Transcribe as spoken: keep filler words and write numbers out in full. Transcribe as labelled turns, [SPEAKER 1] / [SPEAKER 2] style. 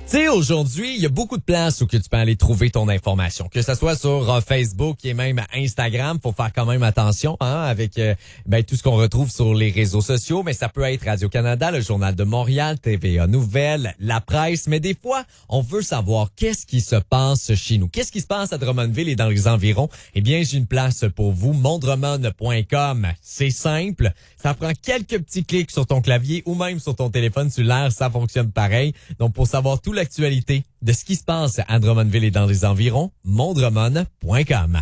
[SPEAKER 1] sais, aujourd'hui, il y a beaucoup de places où que tu peux aller trouver ton information. Que ce soit sur euh, Facebook et même Instagram, faut faire quand même attention hein, avec euh, ben, tout ce qu'on retrouve sur les réseaux sociaux. Mais ça peut être Radio-Canada, le Journal de Montréal, T V A Nouvelles, la presse. Mais des fois, on veut savoir qu'est-ce qui se passe chez nous. Qu'est-ce qui se passe à Drummondville et dans les environs? Eh bien, j'ai une place pour vous, mondremon point com. C'est simple. Ça prend quelques petits clics sur ton clavier ou même sur ton téléphone cellulaire. Ça fonctionne pareil. Donc, pour savoir toute l'actualité de ce qui se passe à Drummondville et dans les environs, mondremon point com.